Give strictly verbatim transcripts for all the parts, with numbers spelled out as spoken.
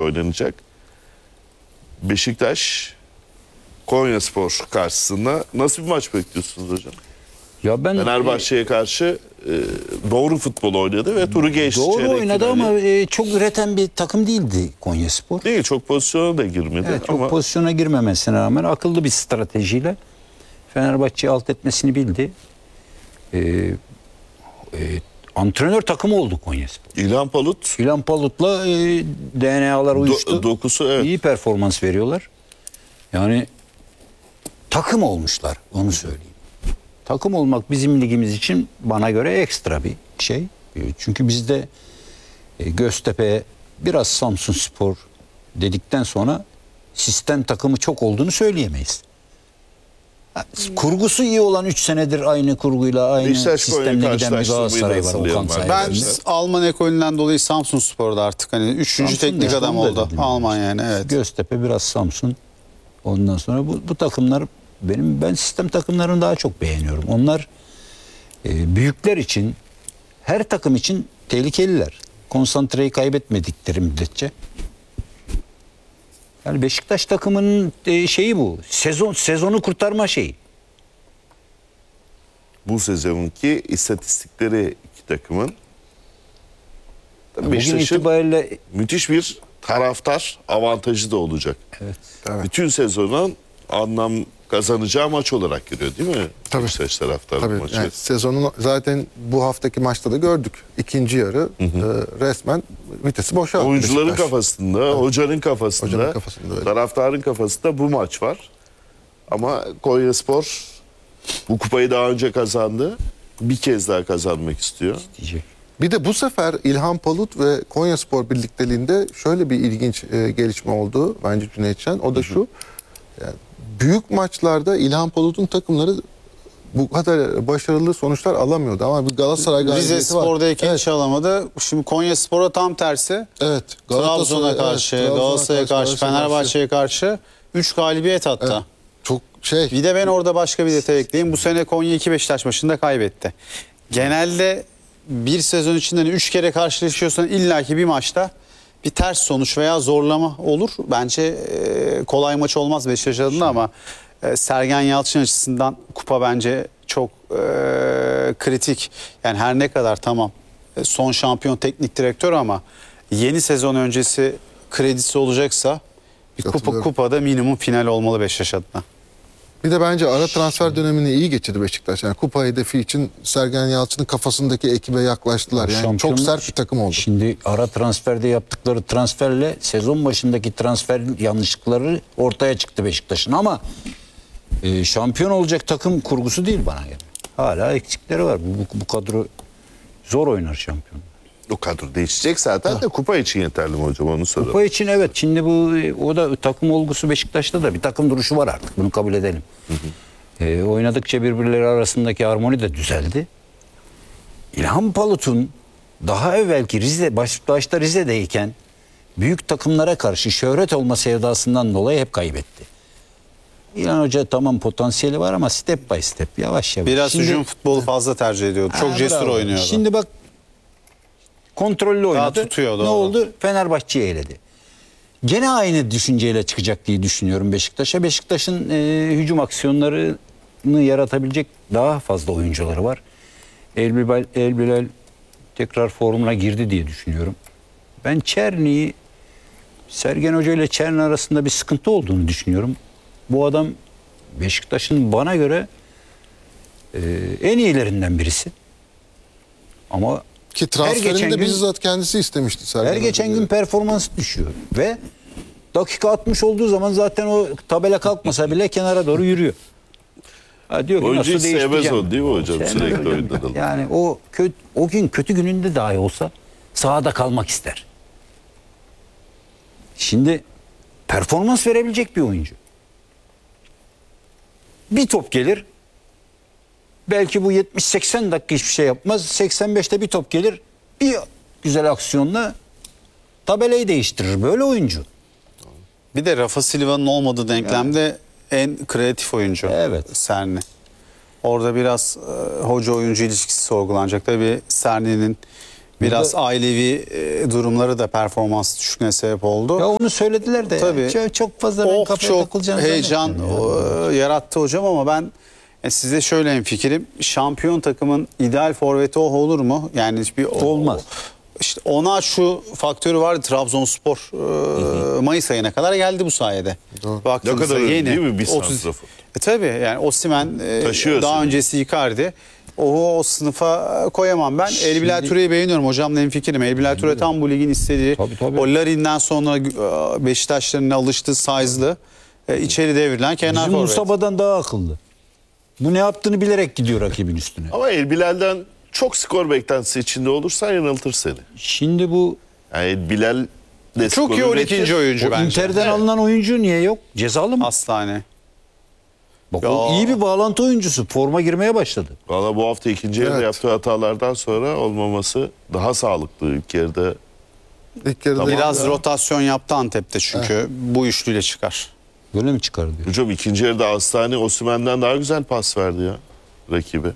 oynanacak. Beşiktaş Konyaspor karşısında nasıl bir maç bekliyorsunuz hocam? Ya ben Fenerbahçe'ye karşı e, doğru futbol oynadı ve turu geçti. Doğru oynadı finali. Ama e, çok üreten bir takım değildi Konyaspor. Değil, çok pozisyona da girmedi. Evet, çok ama... pozisyona girmemesine rağmen akıllı bir stratejiyle Fenerbahçe'yi alt etmesini bildi. E, e, antrenör takımı oldu Konyaspor. İlhan Palut. İlhan Palut'la e, D N A'lar uyuştu. Do, dokusu evet. İyi performans veriyorlar. Yani takım olmuşlar, onu söyleyeyim. Takım olmak bizim ligimiz için bana göre ekstra bir şey. Çünkü bizde Göztepe, biraz Samsunspor dedikten sonra sistem takımı çok olduğunu söyleyemeyiz. Kurgusu iyi olan üç senedir aynı kurguyla aynı Beşiktaş sistemle giden bir Galatasaray var. Okan sayesinde. Ben Alman ekolünden dolayı Samsunspor'da artık hani üçüncü Samsun teknik adam oldu. Alman yani evet. Göztepe biraz Samsun. Ondan sonra bu, bu takımlar benim ben sistem takımlarını daha çok beğeniyorum. Onlar e, büyükler için, her takım için tehlikeliler. Konsantreyi kaybetmedikleri müddetçe. Yani Beşiktaş takımının e, şeyi bu. Sezon sezonu kurtarma şeyi. Bu sezonki istatistikleri iki takımın. Bugün itibariyle müthiş bir taraftar avantajı da olacak. Evet. Evet. Bütün sezonun anlam kazanacağı maç olarak giriyor değil mi? Tabii. Beşiktaş taraftarı Tabii. maçı. Yani sezonun zaten bu haftaki maçta da gördük. İkinci yarı hı hı. E, resmen vitesi boşalttı. Oyuncuların Beşiktaş. kafasında, evet. hocanın kafasında, hocanın kafasında öyle. Taraftarın kafasında bu maç var. Ama Konyaspor bu kupayı daha önce kazandı. Bir kez daha kazanmak istiyor. İsteyecek. Bir de bu sefer İlhan Palut ve Konyaspor birlikteliğinde şöyle bir ilginç e, gelişme oldu bence Cüneytcan. O da şu. Yani büyük maçlarda İlhan Palut'un takımları bu kadar başarılı sonuçlar alamıyordu ama bir Galatasaray galibiyeti var. Rize Spor'dayken evet. hiç alamadı. Şimdi Konyaspor'a tam tersi. Evet. Trabzon'a karşı, evet, Galatasaray'a karşı, Fenerbahçe'ye karşı üç galibiyet hatta. Evet. Çok şey. Bir de ben orada başka bir detay ekleyeyim. Bu sene Konya iki Beşiktaş maçında kaybetti. Genelde bir sezon içinde üç kere karşılaşıyorsan illaki bir maçta bir ters sonuç veya zorlama olur. Bence e, kolay maç olmaz Beşiktaş adına ama e, Sergen Yalçın açısından kupa bence çok e, kritik. Yani her ne kadar tamam e, son şampiyon teknik direktör ama yeni sezon öncesi kredisi olacaksa bir kupa kupada minimum final olmalı Beşiktaş adına. Bir de bence ara transfer dönemini iyi geçirdi Beşiktaş. Yani kupa hedefi için Sergen Yalçın'ın kafasındaki ekibe yaklaştılar. Yani Şampiyon, çok sert bir takım oldu. Şimdi ara transferde yaptıkları transferle sezon başındaki transfer yanlışlıkları ortaya çıktı Beşiktaş'ın ama e, şampiyon olacak takım kurgusu değil bana göre. Hala eksikleri var. Bu, bu, bu kadro zor oynar şampiyon. O kadro değişecek zaten ha. de kupa için yeterli mi hocam onu soralım. Kupa için evet. Şimdi bu o da takım olgusu Beşiktaş'ta da bir takım duruşu var artık. Bunu kabul edelim. Hı hı. E, oynadıkça birbirleri arasındaki harmoni de düzeldi. İlhan Palut'un daha evvelki Rize, baş, başta Rize'deyken büyük takımlara karşı şöhret olma sevdasından dolayı hep kaybetti. İlhan Hoca tamam potansiyeli var ama step by step yavaş yavaş. Biraz Şimdi, hücum futbolu fazla tercih ediyordu. Çok ha, cesur bravo. oynuyordu. Şimdi bak kontrollü oynadı. Tutuyor, ne oldu? Fenerbahçe'yi eledi. Gene aynı düşünceyle çıkacak diye düşünüyorum Beşiktaş'a. Beşiktaş'ın e, hücum aksiyonlarını yaratabilecek daha fazla oyuncuları var. Elbilal, Elbilal tekrar formuna girdi diye düşünüyorum. Ben Çerni'yi Sergen Hoca ile Çerni arasında bir sıkıntı olduğunu düşünüyorum. Bu adam Beşiktaş'ın bana göre e, en iyilerinden birisi. Ama ki transferinde gün, bizzat kendisi istemişti Sergen. Her geçen gün performans düşüyor ve dakika altmış olduğu zaman zaten o tabela kalkmasa bile kenara doğru yürüyor. Ha, diyor ki oyuncu nasıl sevmez o değil mi hocam? Sevmez Sürekli hocam. oyundan. Yani o kötü, o gün kötü gününde dahi olsa sahada kalmak ister. Şimdi performans verebilecek bir oyuncu. Bir top gelir. Belki bu yetmiş seksen dakika hiçbir şey yapmaz. seksen beşte bir top gelir. Bir güzel aksiyonla tabelayı değiştirir. Böyle oyuncu. Bir de Rafa Silva'nın olmadığı denklemde yani en kreatif oyuncu. Evet. Serni. Orada biraz e, hoca oyuncu ilişkisi sorgulanacak. Tabii Serni'nin Biraz ailevi e, durumları da performans düşüklüğüne sebep oldu. Ya onu söylediler de. Tabii. Çok, çok fazla ben Oh, kafaya çok takılacağını heyecan zannetmiyorum o, yarattı hocam ama ben e, size şöyle hemfikirim. Şampiyon takımın ideal forveti o olur mu? Yani bir o- Olmaz. İşte ona şu faktörü vardı. Trabzonspor e, Mayıs ayına kadar geldi bu sayede. Doğru. Ne Baktığınızda kadar önemli yeni. değil mi bir otuz santrafor? E tabii yani Osimhen e, Taşıyor daha seni. öncesi Icardi. O, o sınıfa koyamam ben. El Bilal Ture'yi beğeniyorum. Hocamla hemfikirim. El Bilal Ture tam bu ligin istediği. Tabii, tabii. O Larin'den sonra e, Beşiktaşların alıştığı size'lı e, içeri devrilen kenar Bizim forvet. Mustafa'dan daha akıllı. Bu ne yaptığını bilerek gidiyor rakibin üstüne. Ama El Bilal'den çok skor beklentisi içinde olursa yanıltır seni. Şimdi bu Yani El Bilal de Çok iyi skoru on ikinci üretir. oyuncu o bence. Inter'den Evet. alınan oyuncu niye yok? Cezalı mı? Hastane. Bak Ya. o iyi bir bağlantı oyuncusu. Forma girmeye başladı. Valla bu hafta ikinci yarıda Evet. yaptığı hatalardan sonra olmaması daha sağlıklı. İlk yarıda İlk yarıda Tamam. Biraz ya. rotasyon yaptı Antep'te çünkü bu üçlüyle çıkar. Böyle mi çıkar diyor. hocam ikinci yarıda Hastane Osimhen'den daha güzel pas verdi ya rakibe.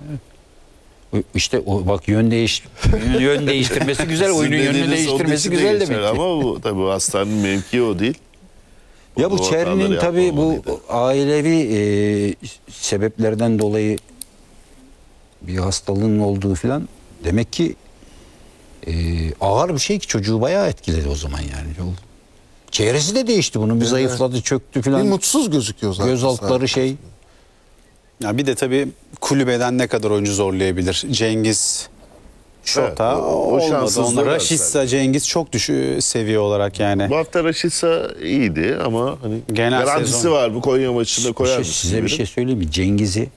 İşte o bak yön değiş yön değiştirmesi güzel, oyunun Sizin yönünü dediğiniz onun değiştirmesi için de güzel geçer demek ki. Ama bu tabii Hastane'nin mevkii o değil. Ya bu O hataları Çerni'nin tabii bu yapmamalıydı. ailevi e, sebeplerden dolayı bir hastalığın olduğu filan demek ki e, ağır bir şey ki çocuğu bayağı etkiledi o zaman yani. O, çehresi de değişti bunun. Bir zayıfladı, çöktü bir filan. mutsuz gözüküyor zaten. Göz altları şey. Ya bir de tabii kulübeden ne kadar oyuncu zorlayabilir. Cengiz Şota Evet, o- o olmadı. şanssızlığı Onlara var Raşitsa, Cengiz çok düşük seviye olarak yani. Bu hafta Raşitsa iyiydi ama hani Genel garantisi sezon. var bu Konya maçında Bir koyar şey, mısın? size bir dedim. şey söyleyeyim mi? Cengiz'i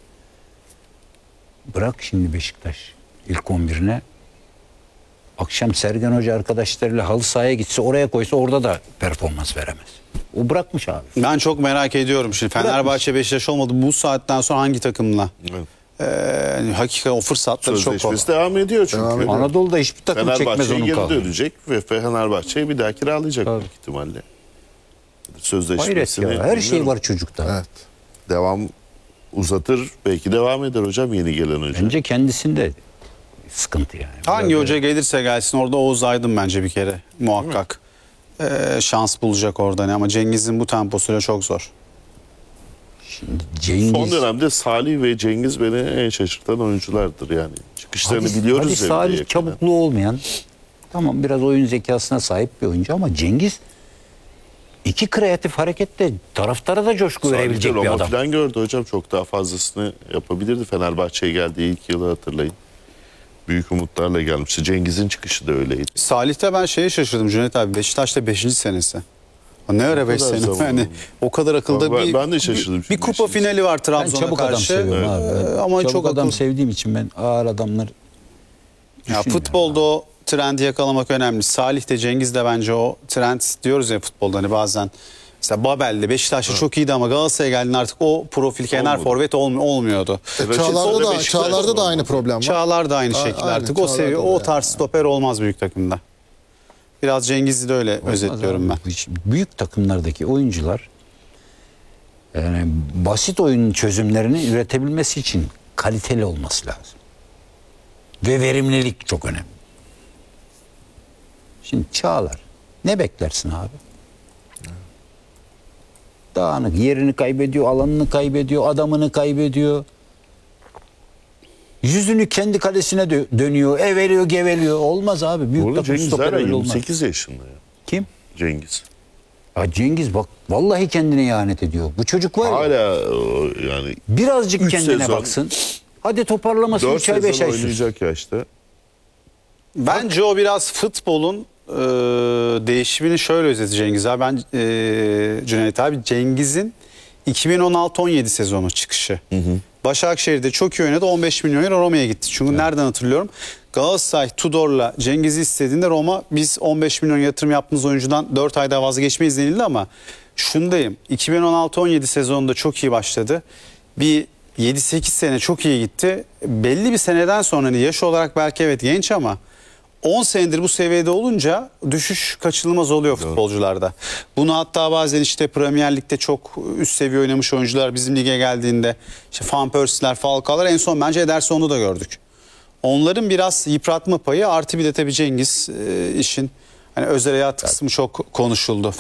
bırak şimdi Beşiktaş ilk on birine. Akşam Sergen Hoca arkadaşlarıyla halı sahaya gitse, oraya koysa orada da performans veremez. O bırakmış abi. Ben çok merak ediyorum şimdi. Fenerbahçe Beşiktaş olmadı. Bu saatten sonra hangi takımla? Evet. Ee, hakikaten o fırsatları çok Sözleşmesi kolay. devam ediyor çünkü. Devam ediyor. Anadolu'da hiçbir takım çekmez Fenerbahçe'ye onun geri kalkını. dönecek ve Fenerbahçe'yi bir daha kiralayacak Tabii. büyük ihtimalle. Hayret Sözleşmesini ya. Her şey bilmiyorum. var çocukta. Evet. Devam uzatır belki devam eder hocam yeni gelen hoca. Bence kendisinde sıkıntı yani. Hangi Biraz hoca gelirse gelsin orada Oğuz Aydın bence bir kere muhakkak. Ee, şans bulacak oradan ama Cengiz'in bu temposuyla çok zor. Şimdi Cengiz. Son dönemde Salih ve Cengiz beni en şaşırtan oyunculardır yani. Çıkışlarını Hadi- biliyoruz hadi ya. bir de Salih yakından. çabukluğu olmayan, tamam biraz oyun zekasına sahip bir oyuncu ama Cengiz iki kreatif hareketle taraftara da coşku Salih de verebilecek bir Roma adam. falan gördü hocam. Çok daha fazlasını yapabilirdi. Fenerbahçe'ye geldiği ilk yılı hatırlayın. Büyük umutlarla gelmişti. Cengiz'in çıkışı da öyleydi. Salih'te ben şeye şaşırdım Cüneyt abi. Beşiktaş'ta beşinci senesi. Ha, Ne ara beş kadar sene? zaman Yani oldu. o kadar akılda Ben- bir ben de şaşırdım Bir, bir şimdi kupa beşinci finali var Ben Trabzon'a çabuk adam karşı. seviyorum abi. Ee, Ben ama çabuk çok adam akıl- sevdiğim için ben ağır adamlar Ya düşünmüyorum. futbolda o trendi yakalamak önemli. Salih de Cengiz de bence o trend diyoruz ya futbolda hani bazen. Mesela Babel'de Beşiktaş'ta çok iyiydi ama Galatasaray'a geldiğinde artık o profil kenar Olmadı. forvet olm- olmuyordu. Raşit Çağlar'da Sol da, Beşiktaş Çağlar'da da oldu. aynı problem var. Çağlar da aynı A- şekilde aynen, artık o Çağlar'da seviye da o yani. tarz stoper olmaz büyük takımda. Biraz Cengiz'i de öyle özetliyorum ben. Hiç- Büyük takımlardaki oyuncular yani basit oyunun çözümlerini üretebilmesi için kaliteli olması lazım. Ve verimlilik çok önemli. Şimdi Çağlar ne beklersin abi? Dağınık, yerini kaybediyor, alanını kaybediyor, adamını kaybediyor. Yüzünü kendi kalesine dö- dönüyor, eveliyor, geveliyor. Olmaz abi. Büyük Orada takım Cengiz stoper hala öyle olmaz. yirmi sekiz yaşında ya. Kim? Cengiz. Ya Cengiz bak vallahi kendine ihanet ediyor. Bu çocuk var ya, Hala o, yani birazcık üç kendine sezon- baksın. Hadi toparlaması dört üç ay beş sezon ay sürsün. oynayacak yaşta. Bence o biraz futbolun e, değişimini şöyle özeti Cengiz abi. Ben e, Cüneyt abi Cengiz'in iki bin on altı on yedi sezonu çıkışı. Başakşehir'de çok iyi oynadı. on beş milyon euro Roma'ya gitti. Çünkü nereden hatırlıyorum? Galatasaray Tudor'la Cengiz'i istediğinde Roma biz on beş milyon yatırım yaptığımız oyuncudan dört ayda vazgeçmeyiz denildi ama şundayım. iki bin on altı on yedi sezonunda çok iyi başladı. Bir yedi sekiz sene çok iyi gitti. Belli bir seneden sonra hani yaş olarak belki evet genç ama on senedir bu seviyede olunca düşüş kaçınılmaz oluyor futbolcularda. Bunu hatta bazen işte Premier Lig'de çok üst seviye oynamış oyuncular bizim lige geldiğinde işte Van Persie'ler, Falcao'lar en son bence Ederson'u da gördük. Onların biraz yıpratma payı, artı bir de tabii Cengiz e, işin hani özel hayat kısmı çok konuşuldu.